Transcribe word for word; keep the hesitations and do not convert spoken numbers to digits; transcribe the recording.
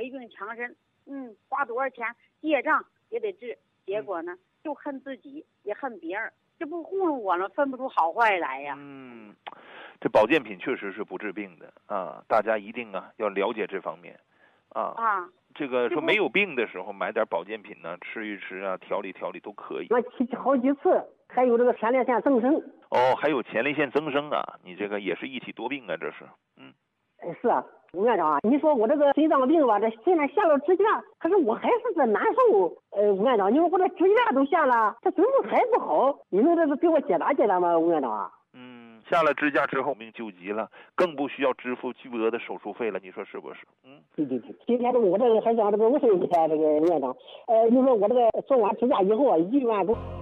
没病强身，嗯，花多少钱结账也得治，结果呢就恨自己也恨别人，这不糊弄我了，分不出好坏来呀。 嗯，这保健品确实是不治病的啊，大家一定啊要了解这方面啊。 啊， 这个说没有病的时候买点保健品呢，吃一吃啊，调理调理都可以。 我去好几次，还有这个前列腺增生。 哦，还有前列腺增生啊，你这个也是一体多病啊，这是。嗯， 是啊，吴院长啊，你说我这个心脏病吧，这现在下了支架，可是我还是这难受。呃，吴院长，你说我这支架都下了，这怎么还不好？你能这是给我解答解答吗，吴院长啊？ 嗯，下了支架之后命救急了，更不需要支付巨额的手术费了，你说是不是？嗯， 对对对，今天这个我这个还想这个问一下这个吴院长，呃，你说我这个做完支架以后啊，一万多。